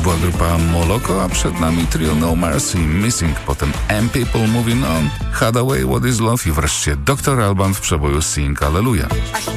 była grupa Moloko, a przed nami trio No Mercy, Missing, potem M People Moving On, Hadaway, What Is Love i wreszcie Dr. Alban w przeboju Sing Hallelujah.